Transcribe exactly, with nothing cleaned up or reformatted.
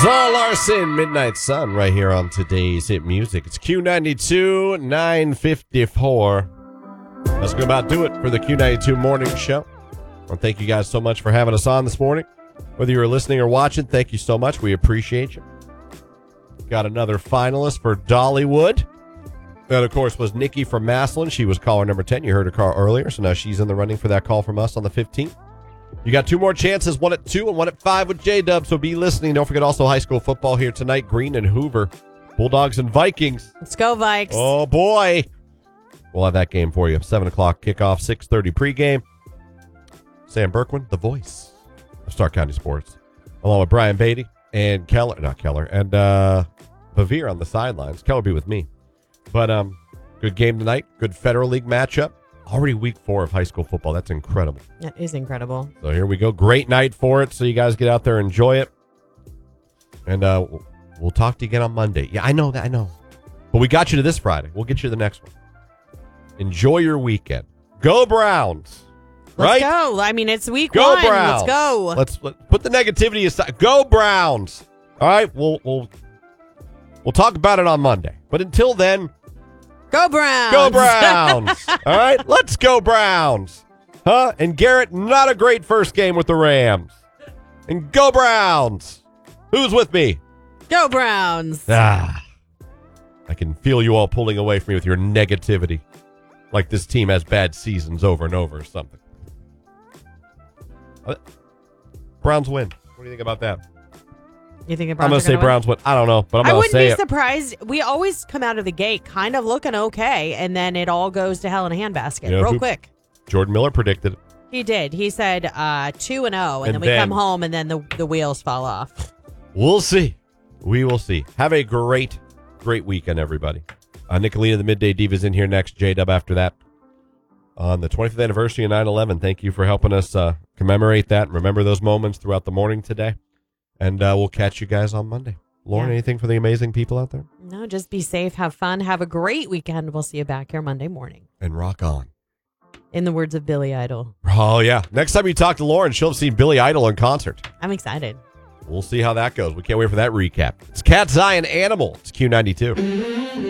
Zara Larson, Midnight Sun, right here on today's hit music. It's Q ninety-two, nine fifty-four. That's going to about do it for the Q ninety-two morning show. Well, thank you guys so much for having us on this morning. Whether you were listening or watching, thank you so much. We appreciate you. Got another finalist for Dollywood. That, of course, was Nikki from Maslin. She was caller number ten. You heard her call earlier, so now she's in the running for that call from us on the fifteenth. You got two more chances, one at two and one at five with J-Dub, so be listening. Don't forget also high school football here tonight. Green and Hoover, Bulldogs and Vikings. Let's go, Vikes. Oh, boy. We'll have that game for you. seven o'clock kickoff, six thirty pregame. Sam Berkwin, the voice of Stark County Sports, along with Brian Beatty and Keller, not Keller, and uh, Bavir on the sidelines. Keller will be with me. But um, good game tonight. Good Federal League matchup. Already week four of high school football. That's incredible. That is incredible. So here we go. Great night for it. So you guys get out there and enjoy it. And uh, we'll talk to you again on Monday. Yeah, I know that. I know. But we got you to this Friday. We'll get you to the next one. Enjoy your weekend. Go Browns. Let's right? go. I mean, it's week go one. Browns. Let's go. Let's let, put the negativity aside. Go Browns. All right. We'll we'll we'll talk about it on Monday. But until then, go Browns. Go Browns. All right. Let's go Browns. Huh? And Garrett, not a great first game with the Rams. And go Browns. Who's with me? Go Browns. Ah. I can feel you all pulling away from me with your negativity. Like this team has bad seasons over and over or something. Uh, Browns win. What do you think about that? You think I'm Browns going to say win? Browns win. I don't know, but I'm I going to wouldn't say be it. surprised. We always come out of the gate kind of looking okay, and then it all goes to hell in a handbasket You know real who- quick. Jordan Miller predicted it. He did. He said uh, two and oh, and, And then we then- come home, and then the, the wheels fall off. We'll see. We will see. Have a great, great weekend, everybody. Uh, Nicolina, the Midday Divas, in here next. J-Dub after that. On the twenty-fifth anniversary of nine eleven, thank you for helping us uh, commemorate that and remember those moments throughout the morning today. And uh, we'll catch you guys on Monday. Lauren, Yeah. anything for the amazing people out there? No, just be safe, have fun, have a great weekend. We'll see you back here Monday morning. And rock on. In the words of Billy Idol. Oh, yeah. Next time you talk to Lauren, she'll have seen Billy Idol in concert. I'm excited. We'll see how that goes. We can't wait for that recap. It's Cat's Eye and Animal. It's Q ninety-two.